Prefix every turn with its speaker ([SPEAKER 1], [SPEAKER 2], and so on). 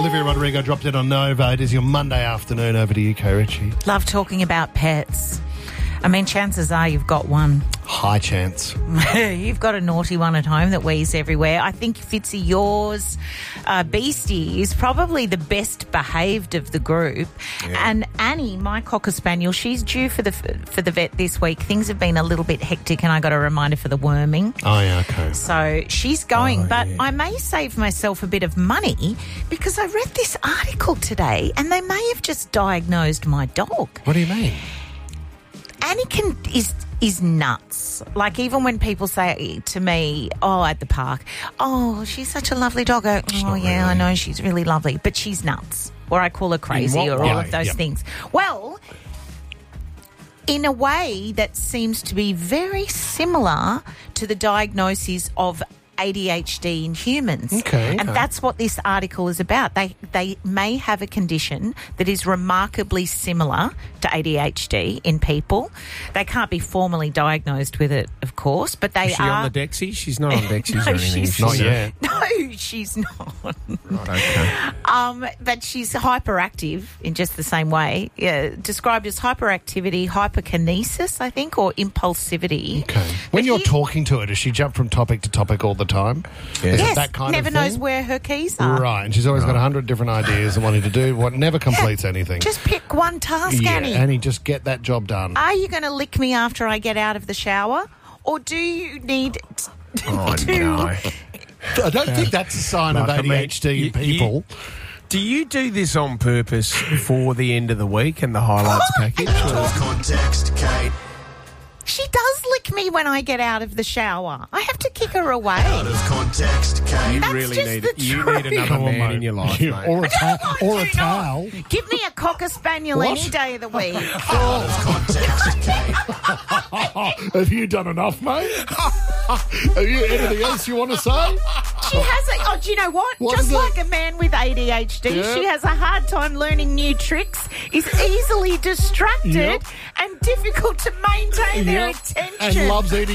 [SPEAKER 1] Olivia Rodrigo dropped in on Nova. It is your Monday afternoon. Over to you, Kay Ritchie.
[SPEAKER 2] Love talking about pets. I mean, chances are you've got one.
[SPEAKER 1] High chance.
[SPEAKER 2] You've got a naughty one at home that wheezes everywhere. I think, Fitzy, yours, Beastie, is probably the best behaved of the group. Yeah. And Annie, my Cocker Spaniel, she's due for the vet this week. Things have been a little bit hectic and I got a reminder for the worming.
[SPEAKER 1] Oh, yeah, okay.
[SPEAKER 2] So she's going, but I may save myself a bit of money because I read this article today and they may have just diagnosed my dog.
[SPEAKER 1] What do you mean?
[SPEAKER 2] Anakin is nuts. Like, even when people say to me, at the park, she's such a lovely dog. I go, yeah, really. I know, she's really lovely, but she's nuts. Or I call her crazy or all of those things. Well, in a way that seems to be very similar to the diagnosis of ADHD in humans.
[SPEAKER 1] Okay.
[SPEAKER 2] And that's what this article is about. They may have a condition that is remarkably similar to ADHD in people. They can't be formally diagnosed with it, of course, but they are...
[SPEAKER 3] Is she on the Dexy? She's not on Dexys or anything.
[SPEAKER 2] She's
[SPEAKER 1] not yet.
[SPEAKER 2] No, she's not.
[SPEAKER 3] Right, okay.
[SPEAKER 2] But she's hyperactive in just the same way. Described as hyperactivity, hyperkinesis, I think, or impulsivity.
[SPEAKER 1] Okay. When you're talking to her, does she jump from topic to topic all the time?
[SPEAKER 2] Yeah.
[SPEAKER 1] Is it that kind
[SPEAKER 2] never
[SPEAKER 1] of thing?
[SPEAKER 2] knows where her keys are.
[SPEAKER 1] Right, and she's always got 100 different ideas and wanting to do what never completes anything.
[SPEAKER 2] Just pick one task, Annie.
[SPEAKER 1] Annie, just get that job done.
[SPEAKER 2] Are you going to lick me after I get out of the shower? Or do you need
[SPEAKER 3] no.
[SPEAKER 1] I don't think that's a sign of ADHD in people.
[SPEAKER 3] Do you do this on purpose for the end of the week and the highlights package?
[SPEAKER 4] Out of context, Kate.
[SPEAKER 2] She does lick me when I get out of the shower. I have to kick her away.
[SPEAKER 4] Out of context, Kate.
[SPEAKER 3] You really need another man in your life, mate.
[SPEAKER 1] Or a towel.
[SPEAKER 2] Give me a Cocker Spaniel any day of the week.
[SPEAKER 4] Out of context, Kate.
[SPEAKER 1] Have you done enough, mate? Have you anything else you want to say?
[SPEAKER 2] She has do you know what? Just like a man with ADHD, she has a hard time learning new tricks, is easily distracted and difficult to maintain their attention.
[SPEAKER 1] And loves eating